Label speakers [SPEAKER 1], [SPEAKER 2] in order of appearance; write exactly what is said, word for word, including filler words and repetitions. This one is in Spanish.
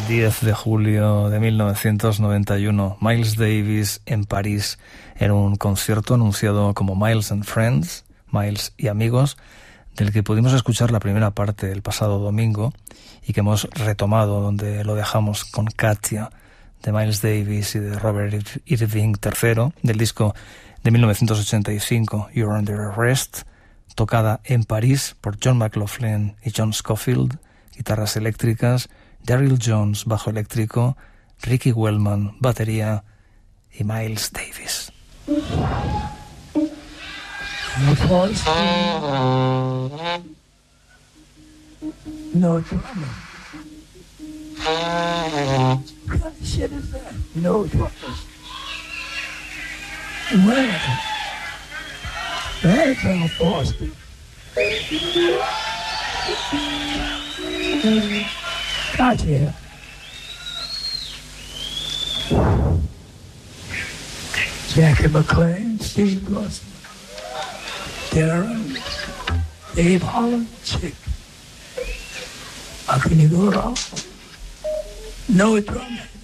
[SPEAKER 1] diez de julio de mil novecientos noventa y uno, Miles Davis en París en un concierto anunciado como Miles and Friends, Miles y Amigos, del que pudimos escuchar la primera parte el pasado domingo y que hemos retomado donde lo dejamos con Katia, de Miles Davis y de Robert Irving tercero, del disco de mil novecientos ochenta y cinco, You're Under Arrest, tocada en París por John McLaughlin y John Scofield, guitarras eléctricas, Daryl Jones, bajo eléctrico, Ricky Wellman, batería y Miles Davis.
[SPEAKER 2] No voice. No drummer. What kind of shit is that? No drummers. Where? That's how Boston. Gotcha. Jackie McLean, Steve Russell, Darren, Dave Holland, Chick. How can you go wrong? No drumming.